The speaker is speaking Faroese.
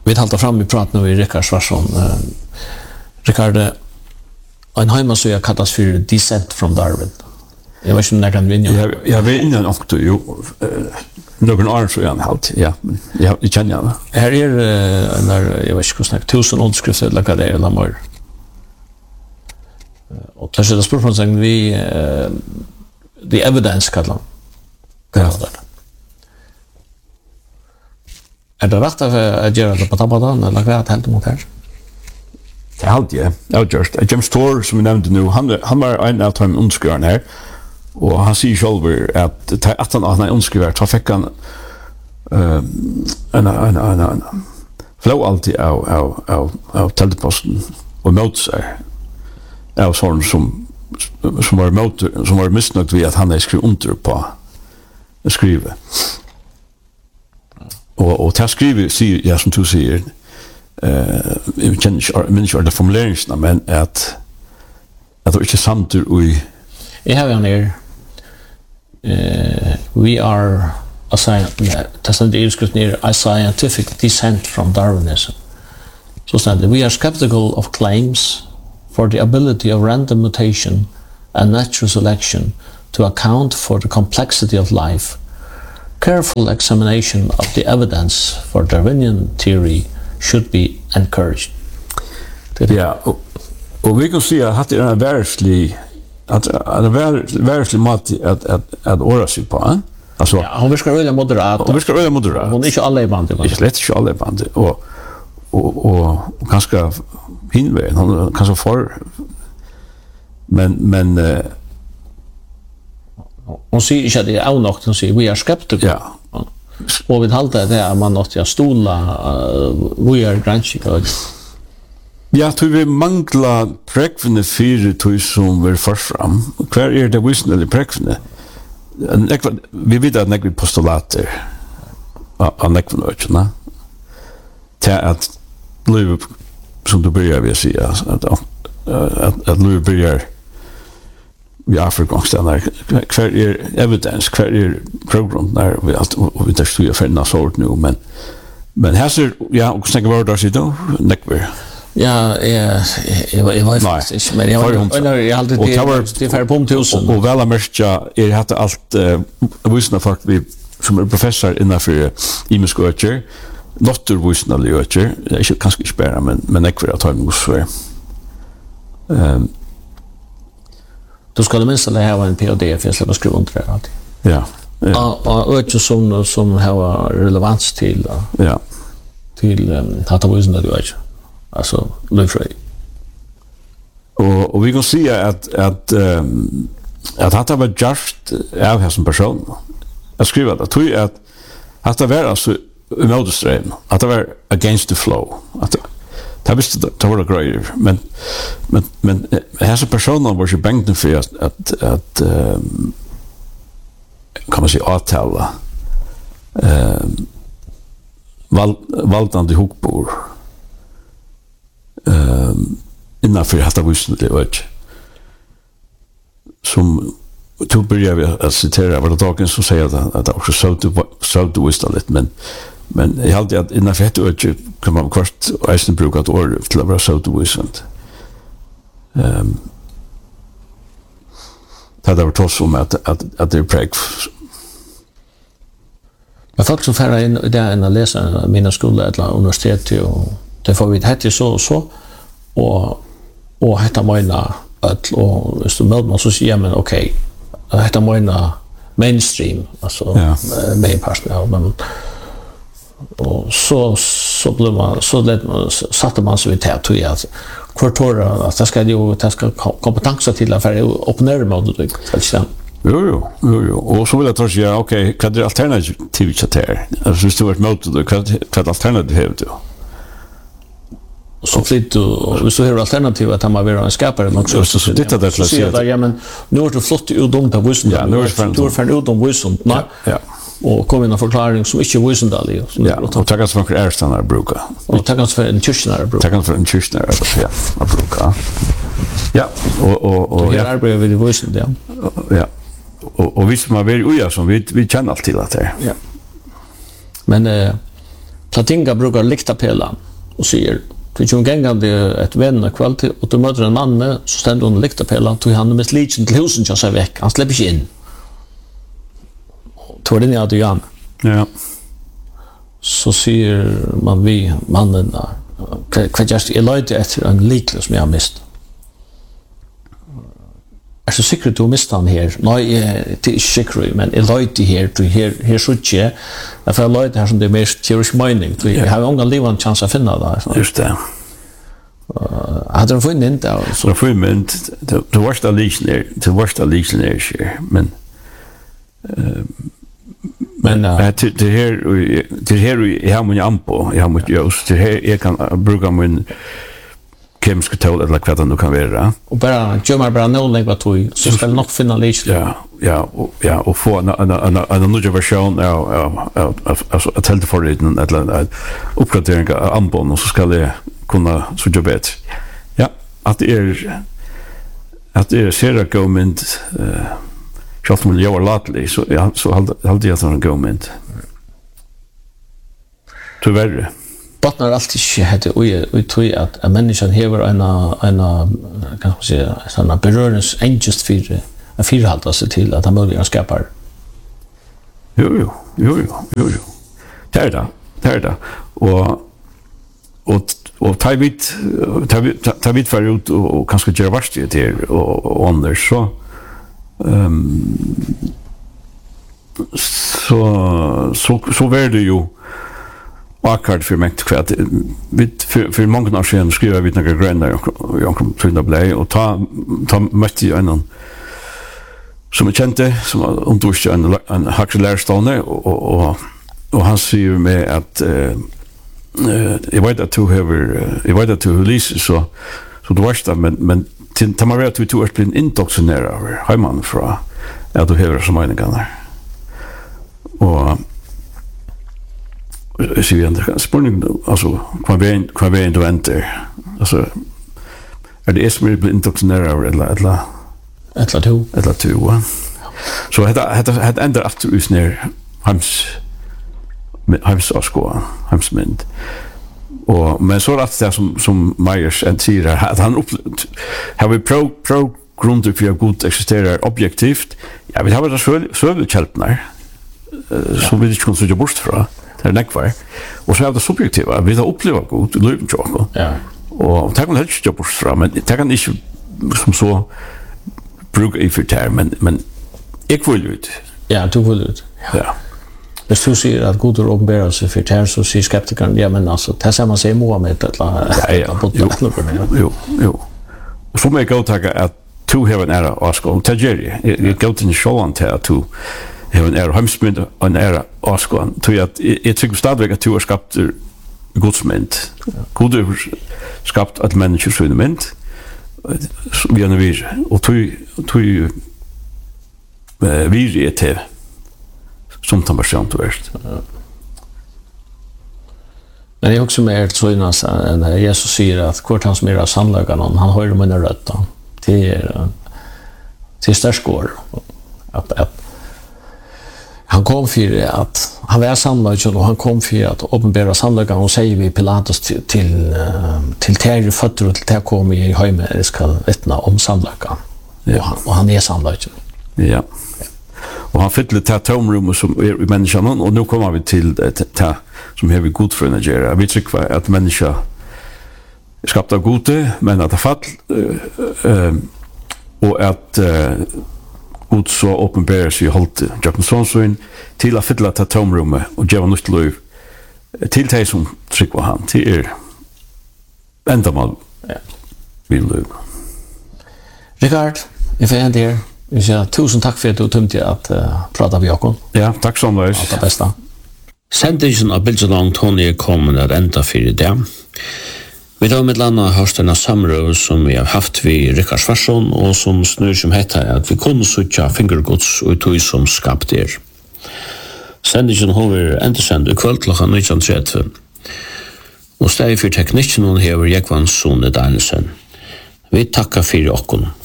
vi halter fram i prat nu i Rikard Svarsson. Rikard, en heimasøya kallas for Descent from Darwin. Jeg vet ikke om jeg kan vinne. Jeg vet innan också jo någon år så jag halt. Ja, jag känner det. Här när jag vet inte hur snack 1000 underskrifter eller vad det är eller mer. Och kanske det spår från sig vi the evidence kallar. Ja. Är det rätt att göra det på tabadan eller vad helt mot här? Det halt jag. Jag just James Tor som vi nämnde nu han var en av de underskrivna här. Och han säger själv att han underskriver så fick han en flow alltid av teleposten och mot sig. Av sån som var missnöjd vid att han är skrivit under på skriva. Och ta skriva säger jag som du säger jag känner inte det formuleringarna men att det inte samt i I have on here we are a scientific descent from Darwinism. So we are skeptical of claims for the ability of random mutation and natural selection to account for the complexity of life. Careful examination of the evidence for Darwinian theory should be encouraged. Ja, och vi kan se att det är en verklig mat att åra sig på. Alltså, ja, hon viskar välja moderat. Hon är inte alla i bandet. Det är slett inte alla i bandet. Och ganska hinvägen. Hon kanske får men hon säger inte att det är avnokt. Hon säger we are skeptical. Ja. Och vi haltar det att man måste stola we are granskig. Ja, tror vi mangla prekvene 4 som vi får fram. Hver är det visst eller prekvene? Vi vet att nekvi postulater av nekvene ökna till att liv som du börjar vi säga att liv börjar i Afrikansställare hver är evidens, hver är program när vi allt och vi tar studier för en sort nu men här ser ja och snacka vad där så då nekvi. Ja, jag var faktiskt men jag hade det för på 1000 och väl amerika är hade allt visna folk vi som är professor innanför IMSKÖcher naturvisna löcher är kanske inte bara men nekvi att ha en så då ska du minst ha en PhD för att släppa skriva under det alltid. Ja. Och som har relevans till ja till att ha visna löcher. Alltså Löfrey. Och vi kan se att det var just av här som person. Jag skriver det tror jag att det var alltså emotström, att det var against the flow. Att det visste det var grejer, men här så personen var ju bänkten för att kan man säga avtala valdande hukbor innanför att ha visst det öch som tog börjar vi att citera vad det dagens som säger att också så du visst det men jag hade att innanför det öch kan man kvart eisen bruka att ord till att vara så du visst det var trots om att det är präg men folk som färra in i det att läsa mina skolor eller universitet och det får vi det så och hetta mina att och så med man så säger men okej hetta mina mainstream alltså main person men och så blev man så lätt satte man sig vid det att kvartora att det ska kompetenser till att för opponera mot det alltså. Jo. Och så vill jag ta säga okej, vad är alternativet till det? Alltså det står mot det vad alternativet du? Så flytt och så har alternativ att man vill ha en skapare också så det där så säger ja men nu är det flott ut om på bussen ja nu är det för ut om bussen ja och kommer en förklaring som inte bussen där ja och tackar för ärstanar brukar och tackar för en kyrknar brukar tackar för en kyrknar ja brukar ja och ja arbetar vi bussen där ja och visst man vill ju som vi känner alltid att det ja men Tatinga brukar likta pelan och säger du kommer gängande ett vänner kvalitet och du möter en man så ständer hon likta pelan tog han med slitsen till husen jag sig veck. Han släpper inte in. Tog den jag igen. Ja. Så säger man vi mannen vad just är lite efter en likle som jag har mist. Är så säkert du mist han här. Nej, det är säkert men är lite här så tjä. Jag får lite här som det är mest teorisk mening. Jag har många liv en chans att finna där. Just det. Hade de funnit inte så funnit det värsta liknande men det här jag har min ampo, jag har mitt just det här jag kan bruka min kemiska tål eller vad det nu kan vara. Och bara gömmer bara noll vad tog så ska nog finna lite. Ja, och få en ny version alltså att helt för det eller uppgradering av ampon och så ska det kunna så jobba bättre. Ja, att det är ser argument just med your lately så ja så hade jag sån argument. Tyvärr bottnar alltid hade och tror att en människa har en kan man säga såna berörens engest för att förhålla sig till att han möjligen skapar. Jo. Det är det. Och ta vid för ut och kanske göra värst det och annars så var det ju akkurat för mig kvart för många år sedan skrev vi några grejer jag kom till att bli och ta mötte jag en som kände som undersökte en hackselärstående och han säger med att jag vet att du Lisa så det värsta men tar man vet att du är blivit indoktrinerad hemman från att du har så många gånger och så vi ändå spänning alltså vad vi ändå enter alltså är det som blir indoktrinerad eller två så det ändrar efter us ner hans mynd och men så att det som Myers säger att han har vi pro grunder för att god existerar objektivt ja vi har det så kälpnar så vi inte kan så bort från det nekvar och så är det subjektiva vi har upplevt god liv och ja och det kan helst inte bort från men det kan inte som så brukar i för men ekvilut ja du vill ut ja. Hvis du sier at god er åpenbærer seg for det, så sier skeptikeren, ja, men altså, det ser man seg i Mohammed, Jo. Og så må jeg gå til at du har en ære avskål, til Jerry, jeg går til en sjåan til at du har en ære heimsmynd og en ære avskål, til at jeg tykker stadigvæk at du har skapt godsmynd. God er skapt at mennesker sønne mynd, vi er nødvendig, og du vi er til som tar person till värst. Men det är också mer så när Jesus säger att kvart han som är sannlagan han hör mina rötter till störskår att han kom för att han var sannlagan och han kom för att uppenbara sannlagan och säger vi Pilatus till terre fötter och till ter kom i hemma det ska vittna om sannlagan. Ja. Och han är sannlagan. Ja. Och han fyllde det tomrummet som är i människan och nu kommer vi till det som har vi god för att göra. Vi tycker att människa är skapt av gode men att det fall och att god så uppenbarar sig i hållet Jakob Sonsson till att fylla det tomrummet och ge nytt liv till det som tycker han till ända mal vill liv. Richard, if I end here vi säger tusen tack för att du tömde att prata med Jakob. Ja, tack så mycket. Allt det bästa. Sendingen av Bildsjølang Tony kommer at enda for det. Vi har med landa hørst denne samrøv som vi har haft vid Rikard Svarsson og som snur som heter at vi kunne suttja fingergods og tog som skapt er. Sendingen har vi endesendt i kveld klokka 19.30. Og steg for teknikken hever Jekvann Sone Danielsen. Vi takkar for okken.